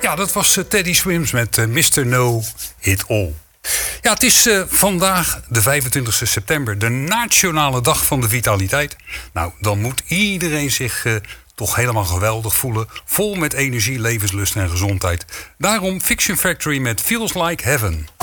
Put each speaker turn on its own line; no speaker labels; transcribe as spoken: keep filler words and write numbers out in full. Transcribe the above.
Ja, dat was uh, Teddy Swims met uh, mister Know It All. Ja, het is uh, vandaag de vijfentwintigste september, de nationale dag van de vitaliteit. Nou, dan moet iedereen zich uh, toch helemaal geweldig voelen. Vol met energie, levenslust en gezondheid. Daarom Fiction Factory met Feels Like Heaven.